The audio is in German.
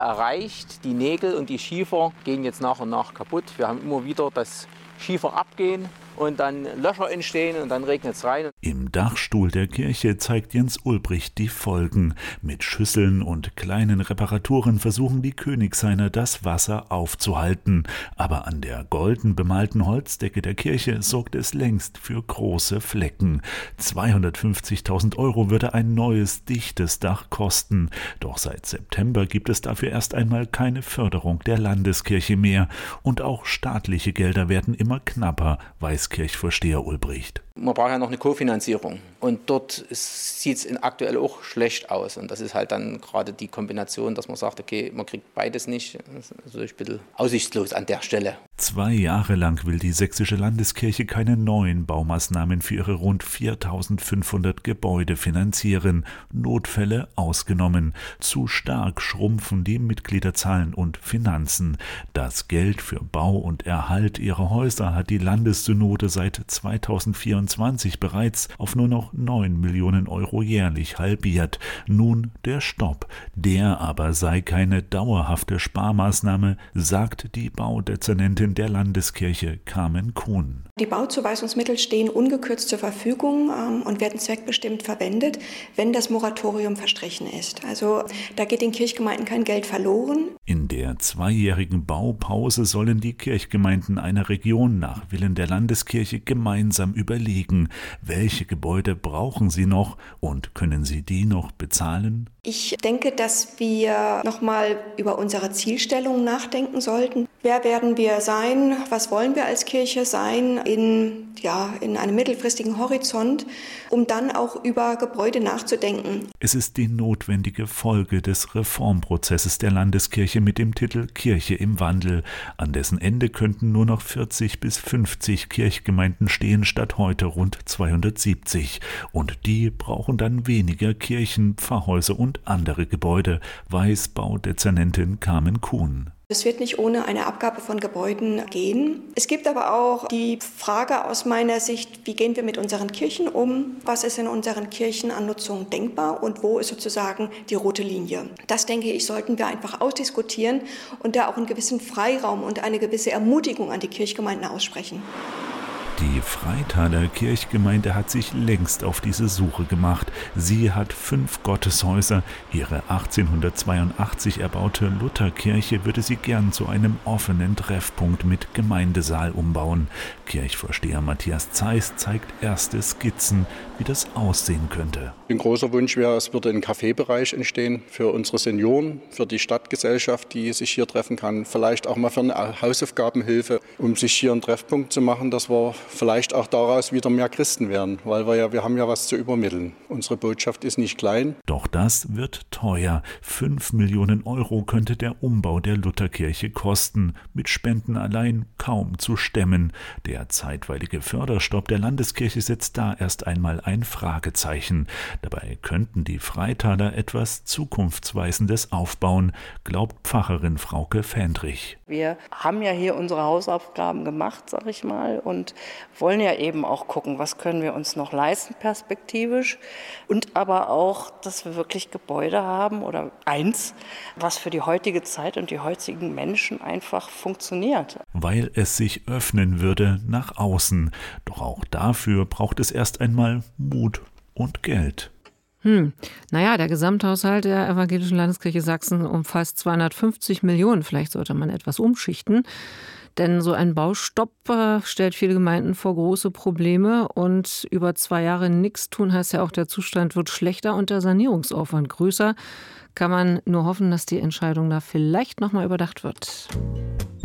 erreicht. Die Nägel und die Schiefer gehen jetzt nach und nach kaputt. Wir haben immer wieder das Schiefer abgehen und dann Löcher entstehen und dann regnet es rein. Im Dachstuhl der Kirche zeigt Jens Ulbricht die Folgen. Mit Schüsseln und kleinen Reparaturen versuchen die Königshainer, das Wasser aufzuhalten. Aber an der golden bemalten Holzdecke der Kirche sorgt es längst für große Flecken. 250.000 € würde ein neues, dichtes Dach kosten. Doch seit September gibt es dafür erst einmal keine Förderung der Landeskirche mehr. Und auch staatliche Gelder werden immer knapper, weiß Kirchvorsteher Ulbricht. Man braucht ja noch eine Kofinanzierung und dort sieht es aktuell auch schlecht aus. Und das ist halt dann gerade die Kombination, dass man sagt, okay, man kriegt beides nicht. Das ist natürlich ein bisschen aussichtslos an der Stelle. 2 Jahre lang will die sächsische Landeskirche keine neuen Baumaßnahmen für ihre rund 4.500 Gebäude finanzieren. Notfälle ausgenommen. Zu stark schrumpfen die Mitgliederzahlen und Finanzen. Das Geld für Bau und Erhalt ihrer Häuser hat die Landessynode seit 2024 bereits auf nur noch 9 Millionen € jährlich halbiert. Nun der Stopp. Der aber sei keine dauerhafte Sparmaßnahme, sagt die Baudezernentin der Landeskirche Carmen Kuhn. Die Bauzuweisungsmittel stehen ungekürzt zur Verfügung und werden zweckbestimmt verwendet, wenn das Moratorium verstrichen ist. Also da geht den Kirchgemeinden kein Geld verloren. In der 2-jährigen Baupause sollen die Kirchgemeinden einer Region nach Willen der Landeskirche gemeinsam überlegen, welche Gebäude brauchen sie noch und können sie die noch bezahlen? Ich denke, dass wir nochmal über unsere Zielstellung nachdenken sollten. Wer werden wir sein? Was wollen wir als Kirche sein in einem mittelfristigen Horizont, um dann auch über Gebäude nachzudenken? Es ist die notwendige Folge des Reformprozesses der Landeskirche mit dem Titel Kirche im Wandel. An dessen Ende könnten nur noch 40 bis 50 Kirchgemeinden stehen, statt heute rund 270. Und die brauchen dann weniger Kirchen, Pfarrhäuser und andere Gebäude, weiß Baudezernentin Carmen Kuhn. Es wird nicht ohne eine Abgabe von Gebäuden gehen. Es gibt aber auch die Frage aus meiner Sicht, wie gehen wir mit unseren Kirchen um? Was ist in unseren Kirchen an Nutzung denkbar und wo ist sozusagen die rote Linie? Das, denke ich, sollten wir einfach ausdiskutieren und da auch einen gewissen Freiraum und eine gewisse Ermutigung an die Kirchgemeinden aussprechen. Die Freithaler Kirchgemeinde hat sich längst auf diese Suche gemacht. Sie hat 5 Gotteshäuser. Ihre 1882 erbaute Lutherkirche würde sie gern zu einem offenen Treffpunkt mit Gemeindesaal umbauen. Kirchvorsteher Matthias Zeiss zeigt erste Skizzen, wie das aussehen könnte. Ein großer Wunsch wäre, es würde ein Cafébereich entstehen für unsere Senioren, für die Stadtgesellschaft, die sich hier treffen kann. Vielleicht auch mal für eine Hausaufgabenhilfe, um sich hier einen Treffpunkt zu machen, dass wir vielleicht auch daraus wieder mehr Christen werden, weil wir haben ja was zu übermitteln. Unsere Botschaft ist nicht klein. Doch das wird teuer. 5 Millionen € könnte der Umbau der Lutherkirche kosten. Mit Spenden allein kaum zu stemmen. Der zeitweilige Förderstopp der Landeskirche setzt da erst einmal ein Fragezeichen. Dabei könnten die Freithaler etwas Zukunftsweisendes aufbauen, glaubt Pfarrerin Frauke Fendrich. Wir haben ja hier unsere Hausaufgaben gemacht, sag ich mal, und wollen ja eben auch gucken, was können wir uns noch leisten perspektivisch und aber auch, dass wir wirklich Gebäude haben oder eins, was für die heutige Zeit und die heutigen Menschen einfach funktioniert. Weil es sich öffnen würde nach außen. Doch auch dafür braucht es erst einmal Mut und Geld. Naja, der Gesamthaushalt der Evangelischen Landeskirche Sachsen umfasst 250 Millionen. Vielleicht sollte man etwas umschichten. Denn so ein Baustopp stellt viele Gemeinden vor große Probleme. Und über 2 Jahre nichts tun heißt ja auch, der Zustand wird schlechter und der Sanierungsaufwand größer. Kann man nur hoffen, dass die Entscheidung da vielleicht nochmal überdacht wird.